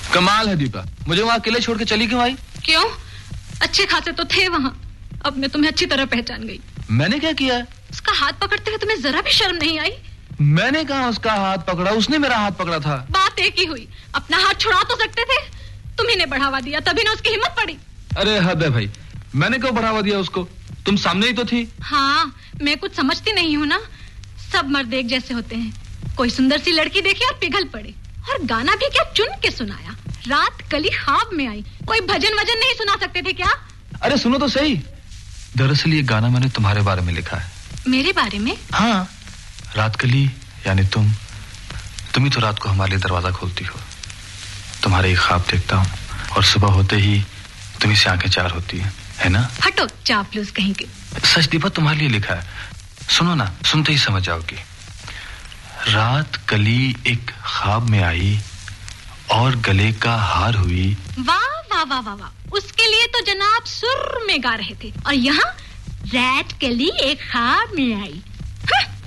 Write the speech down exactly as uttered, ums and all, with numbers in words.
कमाल है दीपा, मुझे वहाँ अकेले छोड़ के चली क्यों आई? क्यों? अच्छे खासे तो थे वहाँ। अब मैं तुम्हें अच्छी तरह पहचान गई। मैंने क्या किया? उसका हाथ पकड़ते हुए तुम्हें जरा भी शर्म नहीं आई? मैंने कहा उसका हाथ पकड़ा, उसने मेरा हाथ पकड़ा था। बात एक ही हुई, अपना हाथ छुड़ा तो सकते थे। तुम्ही ने बढ़ावा दिया, तभी ना उसकी हिम्मत पड़ी। अरे हद है भाई, मैंने क्यों बढ़ावा दिया उसको? तुम सामने ही तो थी। हाँ, मैं कुछ समझती नहीं हूँ ना। सब मर्द एक जैसे होते हैं। कोई सुंदर सी लड़की देखी और पिघल पड़े, और गाना भी क्या चुन के सुनाया। रात कली ख्वाब में आई। कोई भजन वजन नहीं सुना सकते थे क्या? अरे सुनो तो सही, दरअसल ये गाना मैंने तुम्हारे बारे में लिखा है। मेरे बारे में? हाँ, रात कली यानी तुम तुम ही तो रात को हमारे लिए दरवाजा खोलती हो। तुम्हारे एक ख्वाब देखता हूँ और सुबह होते ही तुम्ही से आंखें चार होती है, है ना? हटो चापलूस कहीं के। सच दीपा, तुम्हारे लिए लिखा है, सुनो ना, सुनते ही समझ जाओगी। रात कली एक ख्वाब में आई और गले का हार हुई। वाह वाह वाह वाह वाह, उसके लिए तो जनाब सुर में गा रहे थे, और यहाँ रात कली एक ख्वाब में आई।